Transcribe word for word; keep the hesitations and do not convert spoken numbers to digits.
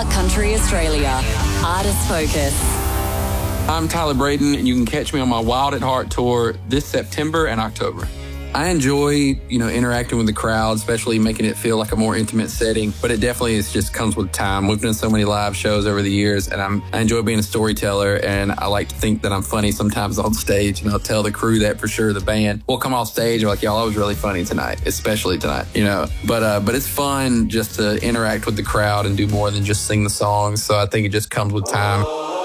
Star Country Australia. Artist Focus. I'm Tyler Braden, and you can catch me on my Wild at Heart tour this September and October. I enjoy, you know, interacting with the crowd, especially making it feel like a more intimate setting, but it definitely is just comes with time. We've done so many live shows over the years, and I'm, I enjoy being a storyteller, and I like to think that I'm funny sometimes on stage, and I'll tell the crew that for sure. The band will come off stage and like, y'all, I was really funny tonight, especially tonight, you know, but, uh, but it's fun just to interact with the crowd and do more than just sing the songs. So I think it just comes with time.